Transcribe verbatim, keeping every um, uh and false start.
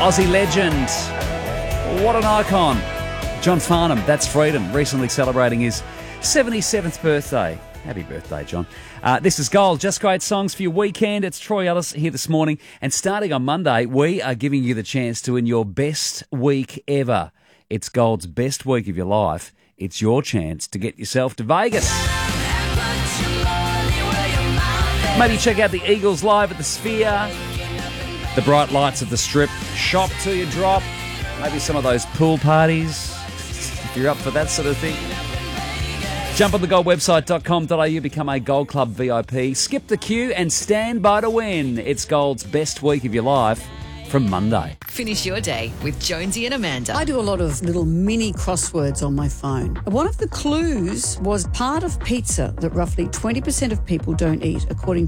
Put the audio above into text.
Aussie legend. What an icon. John Farnham, That's Freedom, recently celebrating his seventy-seventh birthday. Happy birthday, John. Uh, this is Gold. Just great songs for your weekend. It's Troy Ellis here this morning. And starting on Monday, we are giving you the chance to win your best week ever. It's Gold's best week of your life. It's your chance to get yourself to Vegas. Maybe check out the Eagles live at the Sphere. The bright lights of the Strip. Shop till you drop. Maybe some of those pool parties, if you're up for that sort of thing. Jump on the gold website dot com dot a u, become a Gold Club V I P, skip the queue and stand by to win. It's Gold's best week of your life from Monday. Finish your day with Jonesy and Amanda. I do a lot of little mini crosswords on my phone. One of the clues was part of pizza that roughly twenty percent of people don't eat, according